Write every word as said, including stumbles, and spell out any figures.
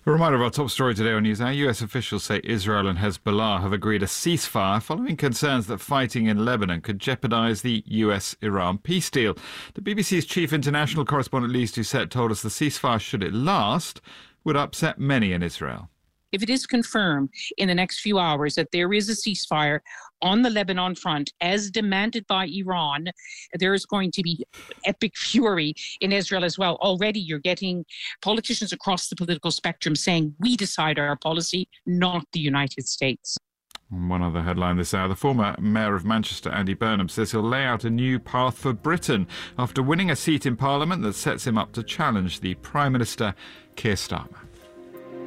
A reminder of our top story today on News Hour. U S officials say Israel and Hezbollah have agreed a ceasefire following concerns that fighting in Lebanon could jeopardise the U S Iran peace deal. The B B C's chief international correspondent Lise Doucette told us the ceasefire, should it last, would upset many in Israel. If it is confirmed in the next few hours that there is a ceasefire on the Lebanon front, as demanded by Iran, there is going to be epic fury in Israel as well. Already you're getting politicians across the political spectrum saying, we decide our policy, not the United States. One other headline this hour. The former Mayor of Manchester, Andy Burnham, says he'll lay out a new path for Britain after winning a seat in Parliament that sets him up to challenge the Prime Minister, Keir Starmer.